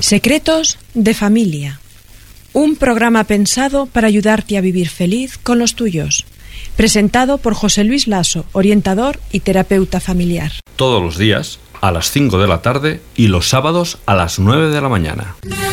Secretos de familia. Un programa pensado para ayudarte a vivir feliz con los tuyos. Presentado por José Luis Lasso, orientador y terapeuta familiar. Todos los días a las 5 de la tarde y los sábados a las 9 de la mañana.